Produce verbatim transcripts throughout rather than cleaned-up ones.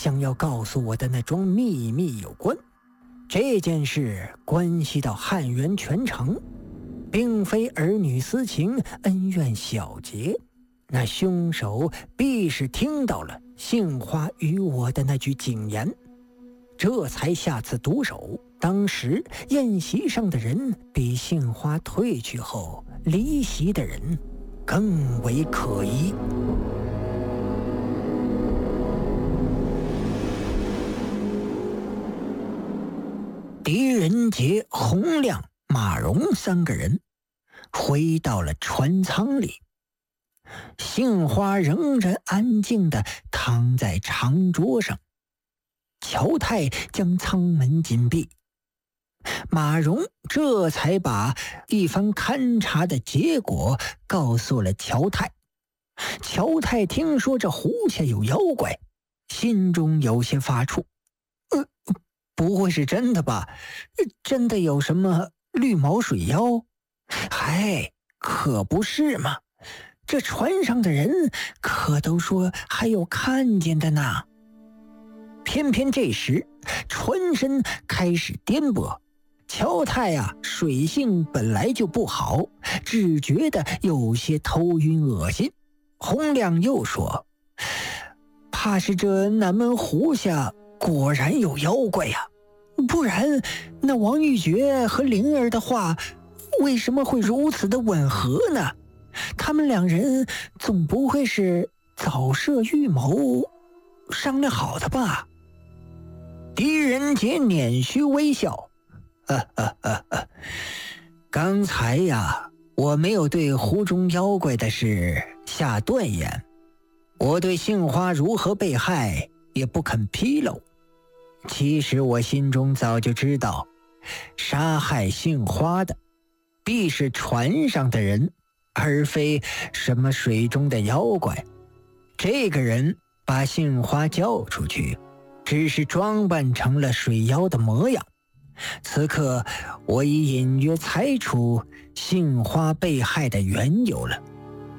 想要告诉我的那桩秘密有关。这件事关系到汉源全城，并非儿女私情、恩怨小节。那凶手必是听到了杏花与我的那句警言，这才下此毒手。当时宴席上的人比杏花退去后离席的人更为可疑。狄仁杰、洪亮、马荣三个人回到了船舱里，杏花仍然安静地躺在长桌上。乔太将舱门紧闭，马荣这才把一番勘察的结果告诉了乔太。乔太听说这湖下有妖怪，心中有些发怵。呃，不会是真的吧？真的有什么绿毛水妖？嗨，可不是嘛！这船上的人可都说还有看见的呢。偏偏这时船身开始颠簸，乔太啊，水性本来就不好，只觉得有些头晕恶心。洪亮又说，怕是这南门湖下果然有妖怪呀、啊，不然那王玉珏和灵儿的话为什么会如此的吻合呢？他们两人总不会是早设预谋商量好的吧？狄仁杰捻须微笑，呵呵呵呵，刚才呀，我没有对湖中妖怪的事下断言，我对杏花如何被害也不肯披露。其实我心中早就知道，杀害杏花的必是船上的人，而非什么水中的妖怪。这个人把杏花叫出去，只是装扮成了水妖的模样。此刻我已隐约猜出杏花被害的缘由了。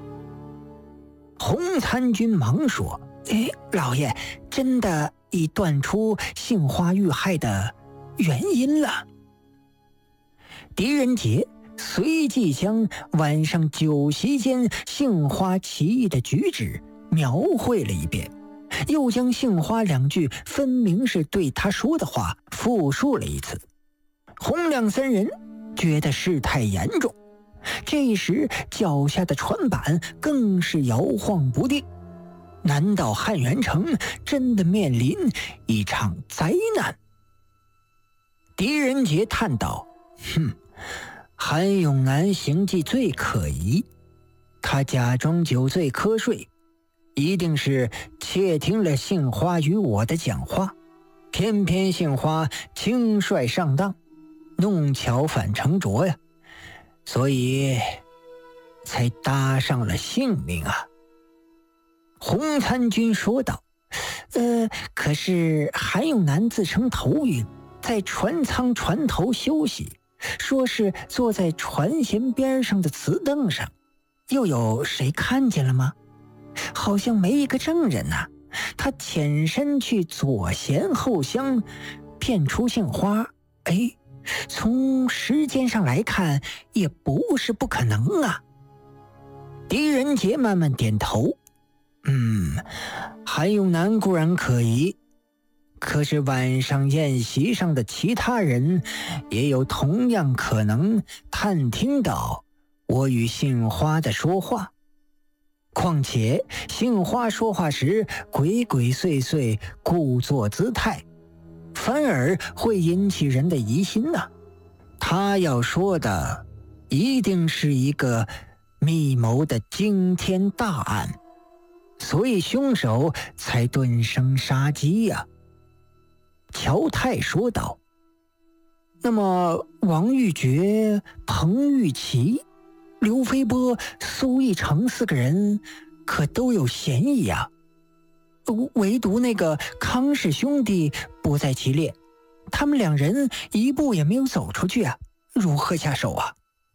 洪参军忙说，哎，老爷真的已断出杏花遇害的原因了。狄仁杰随即将晚上酒席间杏花奇异的举止描绘了一遍，又将杏花两句分明是对他说的话复述了一次。洪亮三人觉得事态严重，这时脚下的船板更是摇晃不定。难道汉源城真的面临一场灾难？狄仁杰叹道，哼，韩永南行迹最可疑，他假装酒醉瞌睡，一定是窃听了杏花与我的讲话，偏偏杏花轻率上当，弄巧反成拙呀，所以才搭上了性命啊。洪参军说道，呃，可是韩永南自称头晕，在船舱船头休息，说是坐在船舷边上的瓷凳上，又有谁看见了吗？好像没一个证人啊。他潜身去左舷后厢骗出杏花，哎，从时间上来看也不是不可能啊。狄仁杰慢慢点头，嗯，韩永南固然可疑，可是晚上宴席上的其他人也有同样可能探听到我与杏花的说话。况且杏花说话时鬼鬼祟祟，故作姿态，反而会引起人的疑心呐、啊。他要说的一定是一个密谋的惊天大案，所以凶手才顿生杀机呀、啊。乔太说道，那么王玉珏、彭玉琪、刘飞波、苏义成四个人可都有嫌疑啊，唯独那个康氏兄弟不在其列，他们两人一步也没有走出去啊，如何下手啊？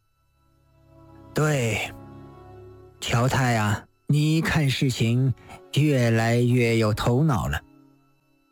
对，乔太啊，你看事情越来越有头脑了。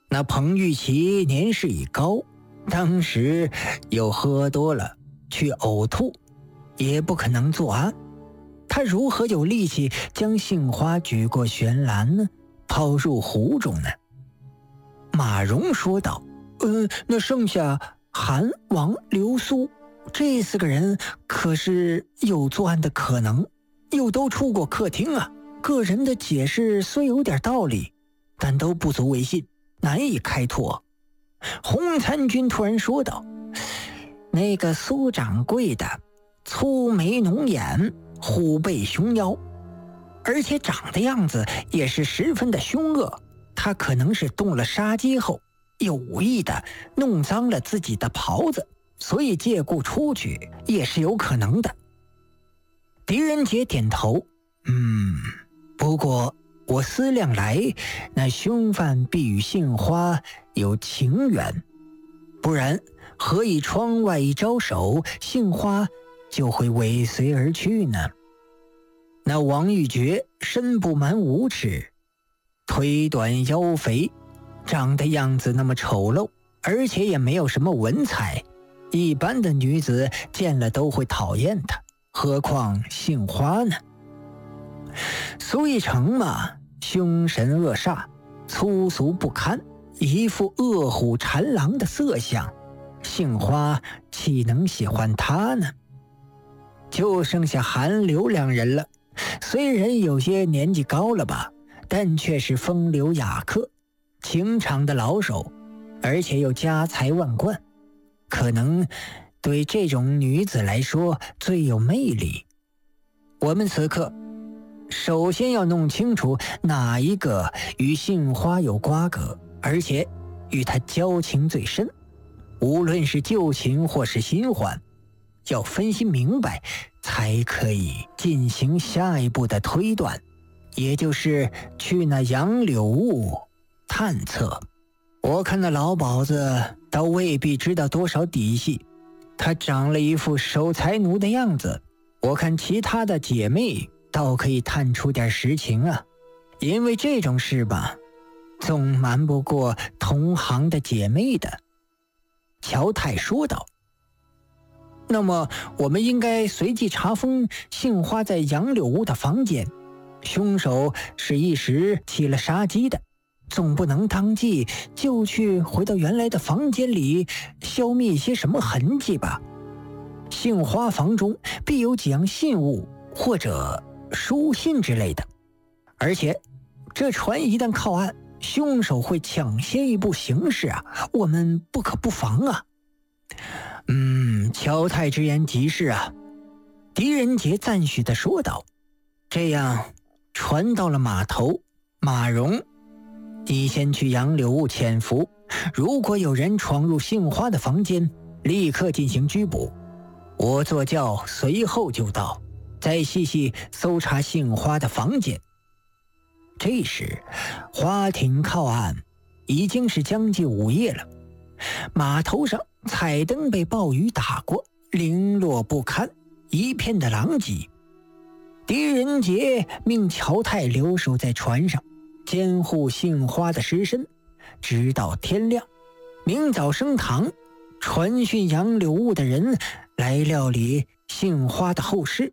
那彭玉琪年事已高，当时又喝多了去呕吐，也不可能作案。他如何有力气将杏花举过悬栏呢？抛入湖中呢？马蓉说道：呃，那剩下韩、王、刘、苏这四个人可是有作案的可能，又都出过客厅啊。个人的解释虽有点道理，但都不足为信，难以开脱。洪参军突然说道：那个苏掌柜的粗眉浓眼，虎背熊腰，而且长的样子也是十分的凶恶，他可能是动了杀机后有意的弄脏了自己的袍子，所以借故出去也是有可能的。狄仁杰点头，嗯，不过我思量来，那凶犯必与杏花有情缘，不然何以窗外一招手，杏花就会尾随而去呢？那王玉珏身不满五尺，腿短腰肥，长的样子那么丑陋，而且也没有什么文采，一般的女子见了都会讨厌他，何况杏花呢？苏一成嘛，凶神恶煞，粗俗不堪，一副恶虎缠狼的色相，杏花岂能喜欢他呢？就剩下韩刘两人了，虽然有些年纪高了吧，但却是风流雅客，情场的老手，而且又家财万贯，可能对这种女子来说最有魅力。我们此刻首先要弄清楚哪一个与杏花有瓜葛，而且与她交情最深，无论是旧情或是新欢，要分析明白才可以进行下一步的推断，也就是去那杨柳坞探测。我看那老鸨子倒未必知道多少底细，他长了一副守财奴的样子，我看其他的姐妹倒可以探出点实情啊，因为这种事吧，总瞒不过同行的姐妹的。乔太说道：那么我们应该随即查封杏花在杨柳坞的房间，凶手是一时起了杀机的，总不能当即就去回到原来的房间里消灭一些什么痕迹吧？杏花房中必有几样信物或者书信之类的，而且这船一旦靠岸，凶手会抢先一步行事啊，我们不可不防啊。嗯，乔太之言极是啊，狄仁杰赞许地说道。这样，船到了码头，马蓉，你先去杨柳坞潜伏，如果有人闯入杏花的房间，立刻进行拘捕。我坐轿随后就到，再细细搜查杏花的房间。这时，花艇靠岸，已经是将近午夜了。码头上彩灯被暴雨打过，零落不堪，一片的狼藉。狄仁杰命乔太留守在船上，监护杏花的尸身，直到天亮。明早升堂，传讯杨柳坞的人来料理杏花的后事。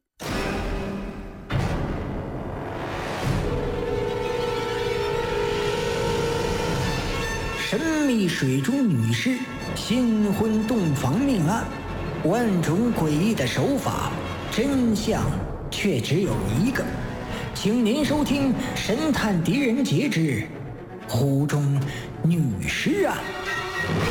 神秘水中女尸新婚洞房命案，万种诡异的手法，真相却只有一个。请您收听《神探狄仁杰之湖中女尸案》。